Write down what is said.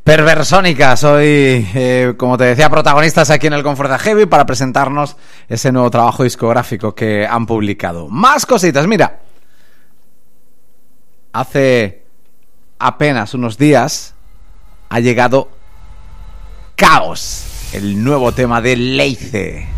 Perversónica, soy, como te decía, protagonistas aquí en el Conforta Heavy para presentarnos ese nuevo trabajo discográfico que han publicado. Más cositas, mira. Hace apenas unos días ha llegado Caos, el nuevo tema de Leice.